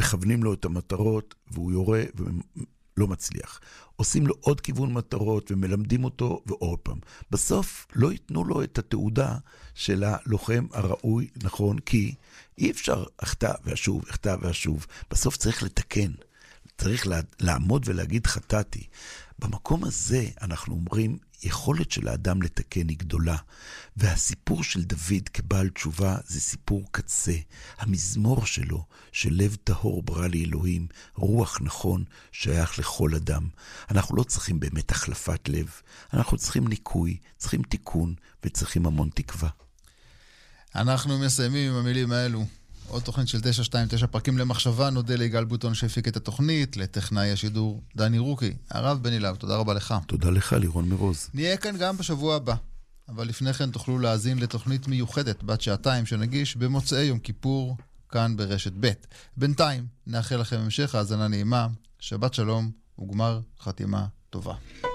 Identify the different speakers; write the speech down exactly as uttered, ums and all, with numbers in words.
Speaker 1: מכוונים לו את המטרות, והוא יורה ולא מצליח. עושים לו עוד כיוון מטרות, ומלמדים אותו, ועוד פעם. בסוף לא ייתנו לו את התעודה של הלוחם הראוי, נכון, כי אי אפשר אחתה והשוב, אחתה והשוב. בסוף צריך לתקן. צריך לעמוד ולהגיד חטאתי. במקום הזה אנחנו אומרים, יכולת של האדם לתקן היא גדולה, והסיפור של דוד כבעל תשובה זה סיפור קצה. המזמור שלו, שלב טהור ברא לי אלוהים, רוח נכון שייך לכל אדם. אנחנו לא צריכים באמת החלפת לב, אנחנו צריכים ניקוי, צריכים תיקון וצריכים המון תקווה.
Speaker 2: אנחנו מסיימים עם המילים האלו. עוד תוכנית של תשע שתיים תשע פרקים למחשבה, נודה ליגאל בוטון שהפיק את התוכנית, לטכנאי השידור דני רוקי. הרב בני להב, תודה רבה לך.
Speaker 1: תודה לך, לירון מרוז.
Speaker 2: נהיה כאן גם בשבוע הבא, אבל לפני כן תוכלו להאזין לתוכנית מיוחדת בת שעתיים שנגיש במוצאי יום כיפור, כאן ברשת ב'. בינתיים, נאחל לכם המשך האזנה נעימה, שבת שלום וגמר חתימה טובה.